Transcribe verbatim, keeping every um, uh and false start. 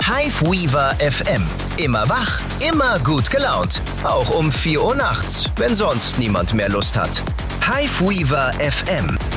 Hiveweaver F M. Immer wach, immer gut gelaunt. Auch um vier Uhr nachts, wenn sonst niemand mehr Lust hat. Hiveweaver F M.